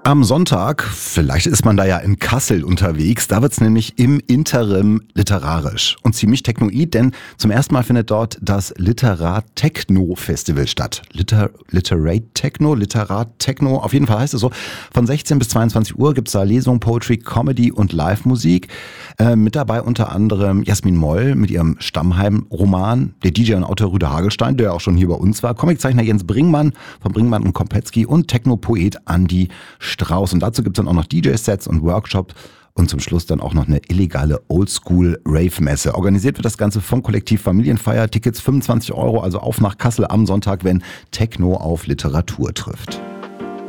Am Sonntag, vielleicht ist man da ja in Kassel unterwegs, da wird's nämlich im Interim literarisch und ziemlich technoid, denn zum ersten Mal findet dort das Literat-Techno-Festival statt. Literat-Techno, auf jeden Fall heißt es so. Von 16 bis 22 Uhr gibt's da Lesungen, Poetry, Comedy und Live-Musik. Mit dabei unter anderem Jasmin Moll mit ihrem Stammheim-Roman, der DJ und Autor Rüder Hagelstein, der auch schon hier bei uns war, Comiczeichner Jens Bringmann von Bringmann und Kopetzky und Techno-Poet Andi Strauß. Und dazu gibt's dann auch noch DJ-Sets und Workshops und zum Schluss dann auch noch eine illegale Oldschool-Rave-Messe. Organisiert wird das Ganze vom Kollektiv Familienfeier. Tickets 25 €, also auf nach Kassel am Sonntag, wenn Techno auf Literatur trifft.